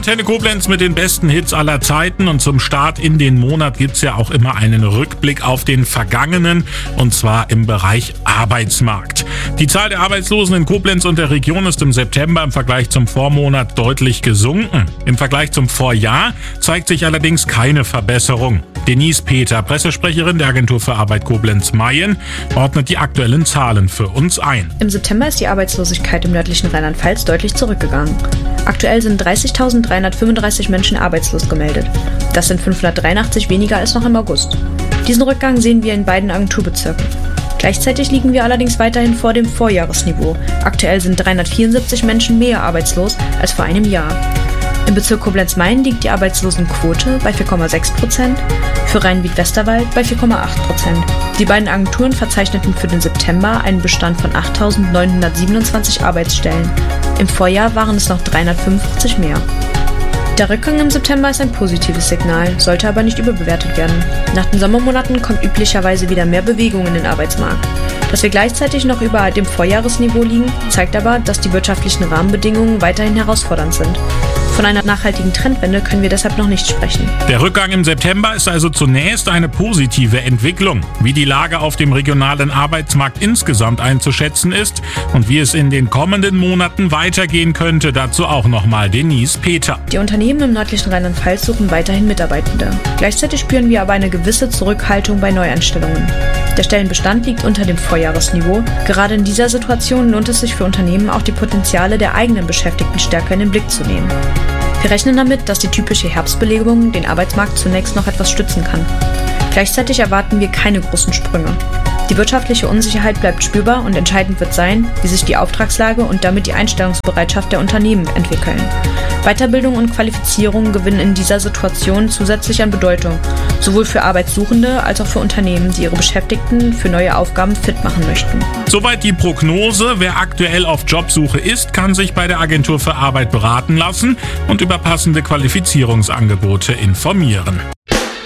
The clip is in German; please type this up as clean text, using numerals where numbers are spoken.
Antenne Koblenz mit den besten Hits aller Zeiten und zum Start in den Monat gibt's ja auch immer einen Rückblick auf den vergangenen und zwar im Bereich Arbeitsmarkt. Die Zahl der Arbeitslosen in Koblenz und der Region ist im September im Vergleich zum Vormonat deutlich gesunken. Im Vergleich zum Vorjahr zeigt sich allerdings keine Verbesserung. Denise Peter, Pressesprecherin der Agentur für Arbeit Koblenz-Mayen, ordnet die aktuellen Zahlen für uns ein. Im September ist die Arbeitslosigkeit im nördlichen Rheinland-Pfalz deutlich zurückgegangen. Aktuell sind 30.335 Menschen arbeitslos gemeldet. Das sind 583 weniger als noch im August. Diesen Rückgang sehen wir in beiden Agenturbezirken. Gleichzeitig liegen wir allerdings weiterhin vor dem Vorjahresniveau. Aktuell sind 374 Menschen mehr arbeitslos als vor einem Jahr. Im Bezirk Koblenz-Mayen liegt die Arbeitslosenquote bei 4,6%, für Rhein-Wied-Westerwald bei 4,8%. Die beiden Agenturen verzeichneten für den September einen Bestand von 8.927 Arbeitsstellen. Im Vorjahr waren es noch 355 mehr. Der Rückgang im September ist ein positives Signal, sollte aber nicht überbewertet werden. Nach den Sommermonaten kommt üblicherweise wieder mehr Bewegung in den Arbeitsmarkt. Dass wir gleichzeitig noch über dem Vorjahresniveau liegen, zeigt aber, dass die wirtschaftlichen Rahmenbedingungen weiterhin herausfordernd sind. Von einer nachhaltigen Trendwende können wir deshalb noch nicht sprechen. Der Rückgang im September ist also zunächst eine positive Entwicklung. Wie die Lage auf dem regionalen Arbeitsmarkt insgesamt einzuschätzen ist und wie es in den kommenden Monaten weitergehen könnte, dazu auch nochmal Denise Peter. Die Unternehmen im nördlichen Rheinland-Pfalz suchen weiterhin Mitarbeitende. Gleichzeitig spüren wir aber eine gewisse Zurückhaltung bei Neueinstellungen. Der Stellenbestand liegt unter dem Vorjahresniveau. Gerade in dieser Situation lohnt es sich für Unternehmen, auch die Potenziale der eigenen Beschäftigten stärker in den Blick zu nehmen. Wir rechnen damit, dass die typische Herbstbelegung den Arbeitsmarkt zunächst noch etwas stützen kann. Gleichzeitig erwarten wir keine großen Sprünge. Die wirtschaftliche Unsicherheit bleibt spürbar und entscheidend wird sein, wie sich die Auftragslage und damit die Einstellungsbereitschaft der Unternehmen entwickeln. Weiterbildung und Qualifizierung gewinnen in dieser Situation zusätzlich an Bedeutung, sowohl für Arbeitssuchende als auch für Unternehmen, die ihre Beschäftigten für neue Aufgaben fit machen möchten. Soweit die Prognose. Wer aktuell auf Jobsuche ist, kann sich bei der Agentur für Arbeit beraten lassen und über passende Qualifizierungsangebote informieren.